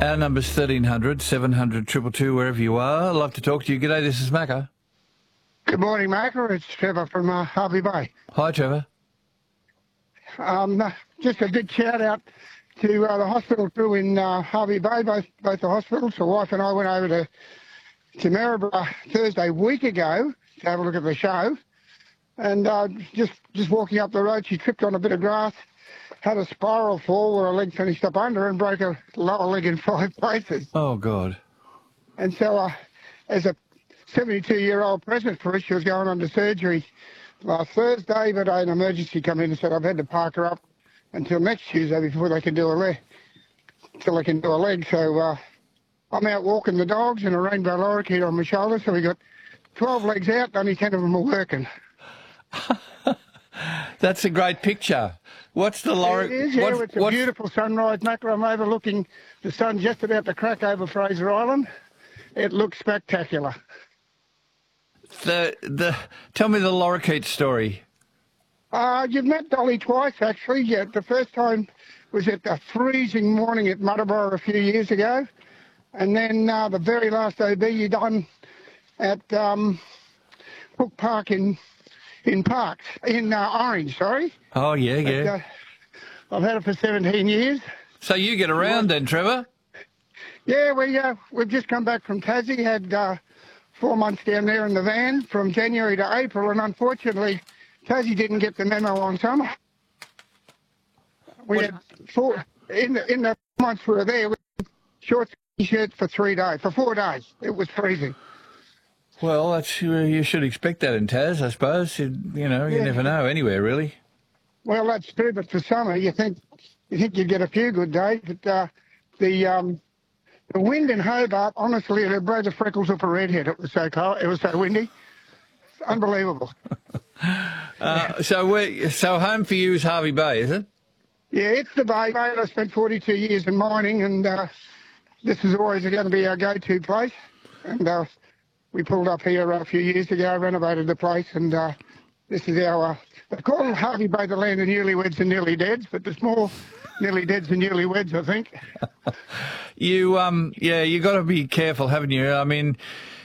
Our number's 1300 700 222, wherever you are. I'd love to talk to you. G'day, this is Macca. Good morning, Macca. It's Trevor from Harvey Bay. Hi, Trevor. Just a big shout out to the hospital crew in Harvey Bay, both the hospitals. The wife and I went over to Maryborough Thursday week ago to have a look at the show. And just walking up the road, she tripped on a bit of grass, had a spiral fall where her leg finished up under and broke her lower leg in 5 places. Oh, God. And so as a 72-year-old present for us, she was going under surgery last Thursday, but an emergency come in and said I've had to park her up until next Tuesday before they can do a leg. So I'm out walking the dogs and a rainbow lorikeet on my shoulder. So we got 12 legs out, only 10 of them are working. That's a great picture. What's the lorikeet? It is, yeah. It's a beautiful sunrise, Macca. I'm overlooking the sun just about to crack over Fraser Island. It looks spectacular. Tell me the lorikeet story. You've met Dolly twice, actually. Yeah, the first time was at the freezing morning at Muddaborough a few years ago. And then the very last OB you done at Hook Park in Orange, sorry. Oh, yeah. I've had it for 17 years. So you get around then, Trevor? Yeah, we've just come back from Tassie, had 4 months down there in the van from January to April, and unfortunately, Tassie didn't get the memo on summer. We had in the months we were there, we had short t-shirts for 4 days. It was freezing. Well, you should expect that in Tas, I suppose. You never know anywhere, really. Well, that's true, but for summer, you think you'd get a few good days, but the wind in Hobart, honestly, it broke the freckles off a redhead. It was so cold. It was so windy. It's unbelievable. So home for you is Harvey Bay, is it? Yeah, it's the Bay. I spent 42 years in mining, and this is always going to be our go-to place. And we pulled up here a few years ago, renovated the place, and this is our... They call Harvey Bay the land of newlyweds and nearly deads, but there's more nearly deads than newlyweds, I think. You got to be careful, haven't you? I mean,